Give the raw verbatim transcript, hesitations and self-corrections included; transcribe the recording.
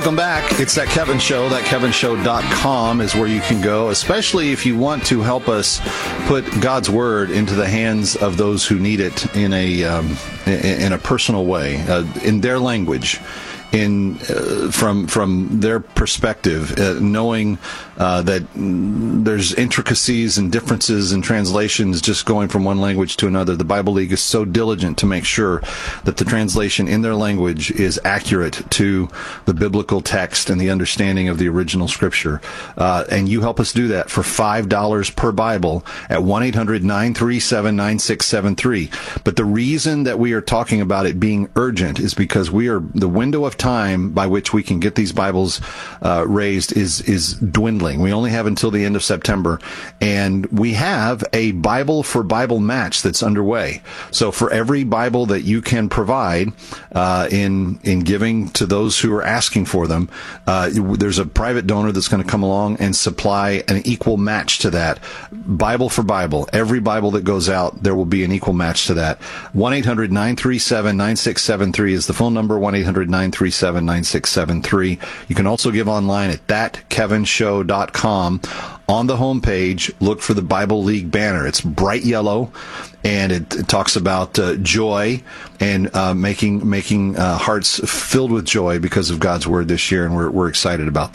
Welcome back. It's That Kevin Show. That Kevin Show dot com is where you can go, especially if you want to help us put God's Word into the hands of those who need it in a um, in a personal way, uh, in their language. In uh, from from their perspective, uh, knowing uh, that there's intricacies and differences in translations just going from one language to another. The Bible League is so diligent to make sure that the translation in their language is accurate to the biblical text and the understanding of the original Scripture. Uh, and you help us do that for five dollars per Bible at one eight hundred nine three seven nine six seven three. But the reason that we are talking about it being urgent is because we are the window of time by which we can get these Bibles uh, raised is is dwindling. We only have until the end of September, and we have a Bible for Bible match that's underway. So for every Bible that you can provide uh, in in giving to those who are asking for them, uh, there's a private donor that's going to come along and supply an equal match to that. Bible for Bible. Every Bible that goes out, there will be an equal match to that. one eight hundred nine three seven nine six seven three is the phone number, one eight hundred nine three seven nine six seven three. You can also give online at that kevin show dot com. On the homepage, look for the Bible League banner. It's bright yellow, and it, it talks about uh, joy and uh, making making uh, hearts filled with joy because of God's Word this year, and we're we're excited about that.